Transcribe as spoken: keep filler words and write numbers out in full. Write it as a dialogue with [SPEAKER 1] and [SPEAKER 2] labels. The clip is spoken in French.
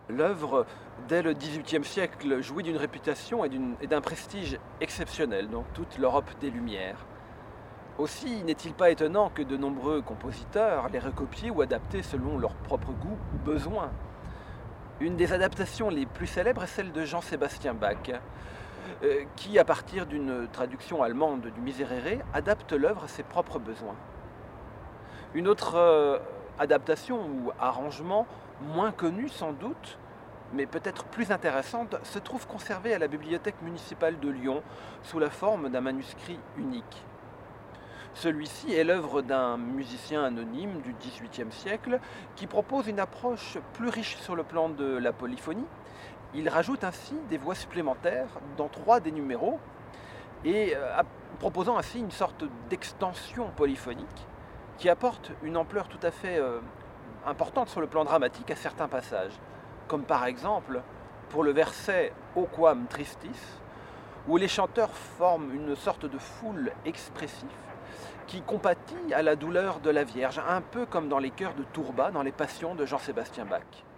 [SPEAKER 1] L'œuvre, dès le dix-huitième siècle, jouit d'une réputation et d'une- et d'un prestige exceptionnel dans toute l'Europe des Lumières. Aussi, n'est-il pas étonnant que de nombreux compositeurs les recopient ou adaptent selon leur propre goût ou besoin? Une des adaptations les plus célèbres est celle de Jean-Sébastien Bach, euh, qui, à partir d'une traduction allemande du Miserere, adapte l'œuvre à ses propres besoins. Une autre euh, adaptation ou arrangement, moins connu sans doute, mais peut-être plus intéressante, se trouve conservée à la bibliothèque municipale de Lyon sous la forme d'un manuscrit unique. Celui-ci est l'œuvre d'un musicien anonyme du dix-huitième siècle qui propose une approche plus riche sur le plan de la polyphonie. Il rajoute ainsi des voix supplémentaires dans trois des numéros et euh, ap- proposant ainsi une sorte d'extension polyphonique qui apporte une ampleur tout à fait euh, importante sur le plan dramatique à certains passages, comme par exemple pour le verset O quam tristis, où les chanteurs forment une sorte de foule expressif qui compatit à la douleur de la Vierge, un peu comme dans les chœurs de Tourba dans les Passions de Jean-Sébastien Bach.